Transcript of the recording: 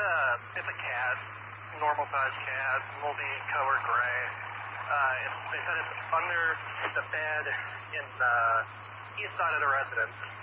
it's a cat, normal sized cat, multicolored gray. They said it's under the bed in the east side of the residence.